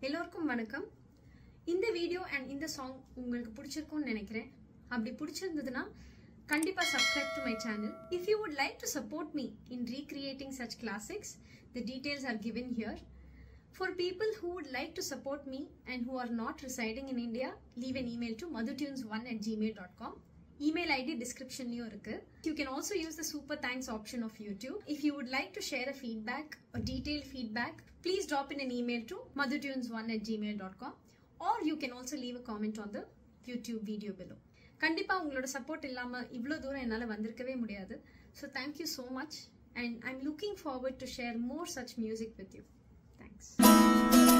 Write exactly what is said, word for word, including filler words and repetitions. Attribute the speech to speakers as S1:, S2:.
S1: எல்லோருக்கும் வணக்கம். இந்த வீடியோ அண்ட் இந்த சாங் உங்களுக்கு பிடிச்சிருக்கும்னு நினைக்கிறேன். அப்படி பிடிச்சிருந்ததுன்னா கண்டிப்பா subscribe to my channel. If you would like to support me in recreating such classics, the details are given here. For people who would like to support me and who are not residing in India, leave an email to madhutunes one at gmail dot com. Email I D description liyo irukku. You can also use the super thanks option of YouTube. If you would like to share a feedback or detailed feedback, please drop in an email to madhutunes one at gmail dot com, or you can also leave a comment on the YouTube video below. கண்டிப்பா உங்களோட support இல்லாம இவ்ளோ தூரம் என்னால வந்திருக்கவே முடியாது. So thank you so much and I'm looking forward to share more such music with you. Thanks.